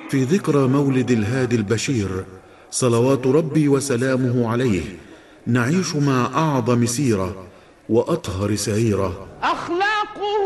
في ذكرى مولد الهادي البشير صلوات ربي وسلامه عليه نعيش مع أعظم سيرة وأطهر سريرة. أخلاقه